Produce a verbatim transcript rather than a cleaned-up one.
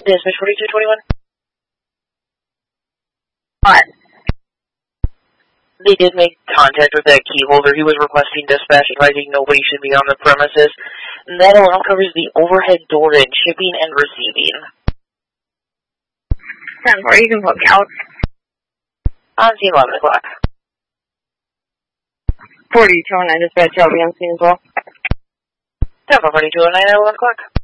Dispatch forty-two twenty-one. What? They did make contact with that key holder. He was requesting dispatch, advising nobody should be on the premises. And that alarm covers the overhead door in shipping and receiving. ten four, you can book out. On scene eleven o'clock. forty-two oh nine dispatch, I'll be on scene as well. ten four, forty-two oh nine at eleven o'clock.